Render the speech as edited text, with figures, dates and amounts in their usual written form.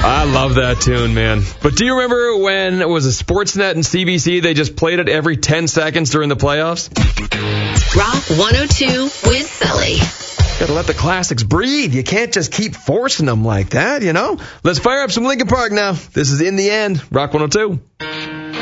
I love that tune, man. But do you remember when it was a Sportsnet and CBC, they just played it every 10 seconds during the playoffs? Rock 102 with Sully. Gotta let the classics breathe. You can't just keep forcing them like that, you know? Let's fire up some Linkin Park now. This is In the End, Rock 102.